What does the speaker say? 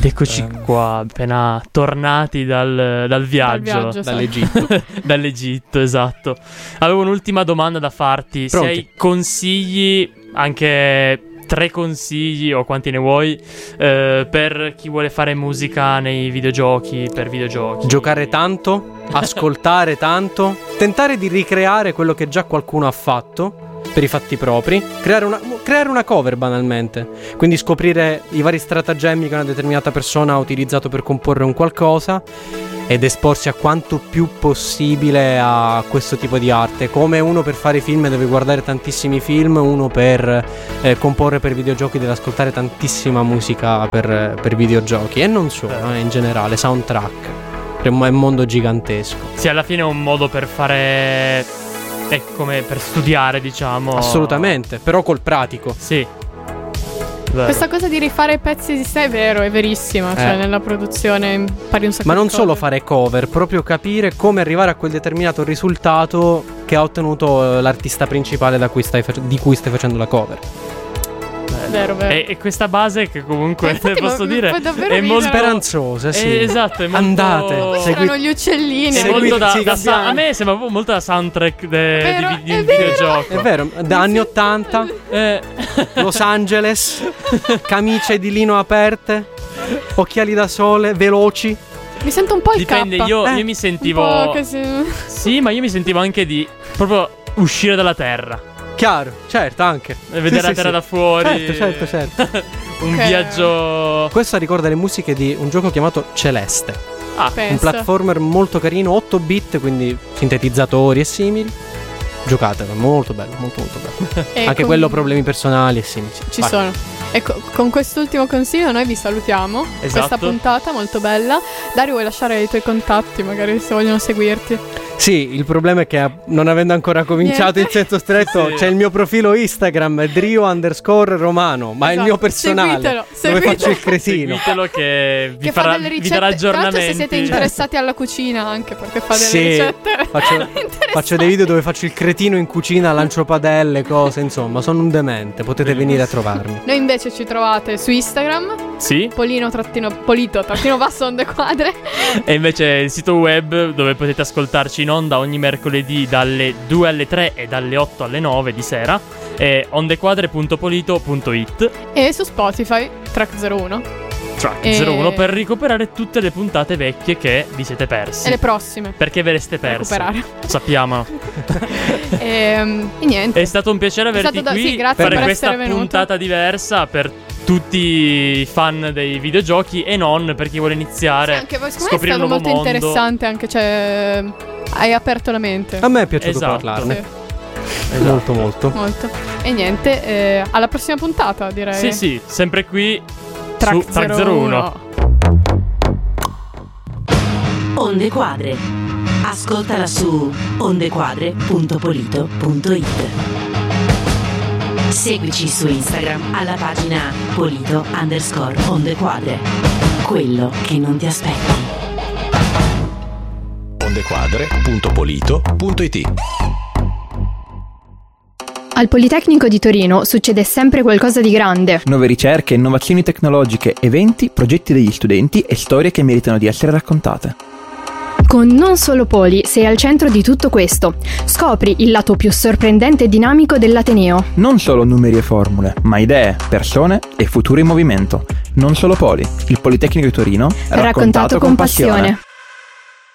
Ed eccoci qua, appena tornati dal viaggio. Dall'Egitto. Dall'Egitto, esatto. Avevo un'ultima domanda da farti. Pronti? Se hai consigli, anche 3 consigli o quanti ne vuoi, per chi vuole fare musica nei videogiochi, per videogiochi. Giocare tanto, ascoltare tanto, tentare di ricreare quello che già qualcuno ha fatto per i fatti propri, creare una cover banalmente, quindi scoprire i vari stratagemmi che una determinata persona ha utilizzato per comporre un qualcosa ed esporsi a quanto più possibile a questo tipo di arte. Come uno per fare film deve guardare tantissimi film, uno per comporre per videogiochi deve ascoltare tantissima musica per videogiochi, e non solo, in generale, soundtrack. È un mondo gigantesco. Sì, alla fine è un modo per fare, è come per studiare, diciamo. Assolutamente, però col pratico. Sì. Vero. Questa cosa di rifare pezzi esiste, è vero, è verissima. Cioè, nella produzione impari un sacco Ma non di solo cose. fare cover, proprio capire come arrivare a quel determinato risultato che ha ottenuto l'artista principale di cui stai facendo la cover. Vero. E questa base che comunque posso dire davvero è molto speranzosa, sì. Esatto, è molto... Andate, C'erano gli uccellini. È molto Seguite, a me sembra proprio molto da soundtrack di un vero. videogioco. È vero, da anni 80, Los Angeles, camicie di lino aperte, occhiali da sole, veloci. Mi sento un po' il Dipende, K. io mi sentivo... Un po' così. Sì, ma io mi sentivo anche di proprio uscire dalla terra. Chiaro, certo, anche. E vedere la terra da fuori. Certo. Un Ok. viaggio... Questo ricorda le musiche di un gioco chiamato Celeste, un Pensa. platformer molto carino, 8 bit, quindi sintetizzatori e simili. Giocatelo, molto bello, molto bello. E Anche con- quello problemi personali e simili. Ci Vai. sono. Ecco, con quest'ultimo consiglio noi vi salutiamo. Esatto. Questa puntata molto bella. Dario, vuoi lasciare i tuoi contatti, magari se vogliono seguirti? Sì, il problema è che non avendo ancora cominciato Niente. in senso stretto, Sì. c'è il mio profilo Instagram, Drio_Romano, ma è il Esatto. mio personale, Seguitelo, dove seguitelo. faccio il cretino. Seguitelo che vi Che fa farà, delle vi ricette. darà Tra l'altro, aggiornamenti. se siete interessati alla cucina, anche perché fa delle Sì, ricette. faccio dei video dove faccio il cretino in cucina, lancio padelle, cose, insomma, sono un demente, potete venire a trovarmi. Noi invece ci trovate su Instagram, Sì. Polito_basso onde quadre. E invece il sito web dove potete ascoltarci in onda ogni mercoledì dalle 2 alle 3 e dalle 8 alle 9 di sera è ondequadre.polito.it E su Spotify, Track 01. Track E- 01 per recuperare tutte le puntate vecchie che vi siete persi. E le prossime. Perché ve le siete perse. Recuperare. Sappiamo. E niente. È stato un piacere È averti stato qui, sì, grazie fare per questa essere venuto. puntata diversa per tutti i fan dei videogiochi e non per chi vuole iniziare Anche voi, a secondo me è scoprire stato un nuovo molto mondo. interessante, anche hai aperto la mente. A me è piaciuto Esatto. parlarne, Sì, molto. molto. E niente, alla prossima puntata, direi. Sì, sempre qui Track su Track 01. 01. Onde Quadre. Ascoltala su ondequadre.polito.it. Seguici su Instagram alla pagina Polito_ondequadre. Quello che non ti aspetti. ondequadre.polito.it. Al Politecnico di Torino succede sempre qualcosa di grande. Nuove ricerche, innovazioni tecnologiche, eventi, progetti degli studenti e storie che meritano di essere raccontate. Con Non Solo Poli sei al centro di tutto questo. Scopri il lato più sorprendente e dinamico dell'Ateneo. Non solo numeri e formule, ma idee, persone e futuro in movimento. Non Solo Poli, il Politecnico di Torino, Raccontato con passione.